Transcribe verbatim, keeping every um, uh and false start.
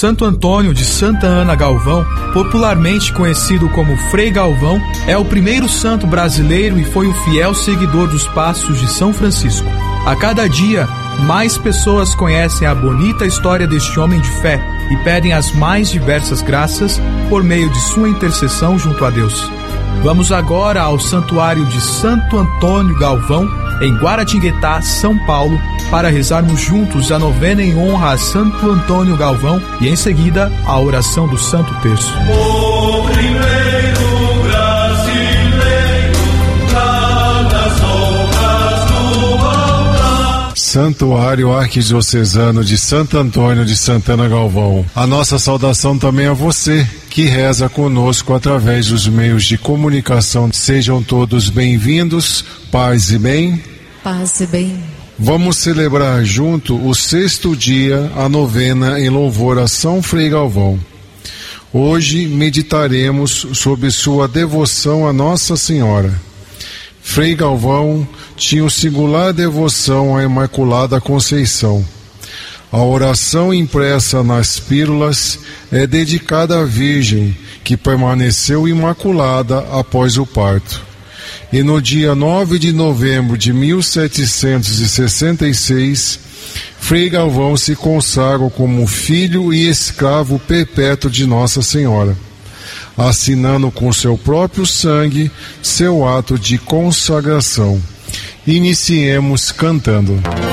Santo Antônio de Santa Ana Galvão, popularmente conhecido como Frei Galvão, é o primeiro santo brasileiro e foi o fiel seguidor dos passos de São Francisco. A cada dia, mais pessoas conhecem a bonita história deste homem de fé e pedem as mais diversas graças por meio de sua intercessão junto a Deus. Vamos agora ao Santuário de Santo Antônio Galvão, em Guaratinguetá, São Paulo, para rezarmos juntos a novena em honra a Santo Antônio Galvão e, em seguida, a oração do Santo Terço. O primeiro brasileiro lá nas honras do altar. Santuário Arquidiocesano de Santo Antônio de Santana Galvão. A nossa saudação também a você que reza conosco através dos meios de comunicação. Sejam todos bem-vindos, paz e bem. Paz e bem. Vamos celebrar junto o sexto dia, a novena em louvor a São Frei Galvão. Hoje meditaremos sobre sua devoção a Nossa Senhora. Frei Galvão tinha singular devoção à Imaculada Conceição. A oração impressa nas pílulas é dedicada à Virgem, que permaneceu imaculada após o parto. E no dia nove de novembro de mil setecentos e sessenta e seis, Frei Galvão se consagra como filho e escravo perpétuo de Nossa Senhora, assinando com seu próprio sangue seu ato de consagração. Iniciemos cantando.